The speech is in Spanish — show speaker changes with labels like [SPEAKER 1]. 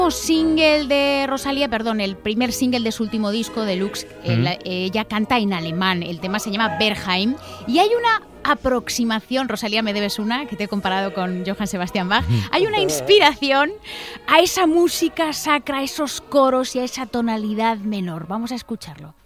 [SPEAKER 1] Single de Rosalía, el primer single de su último disco, Deluxe, ella canta en alemán. El tema se llama Berghain y hay una aproximación, Rosalía, me debes una, que te he comparado con Johann Sebastian Bach. Hay una inspiración a esa música sacra, a esos coros y a esa tonalidad menor. Vamos a escucharlo.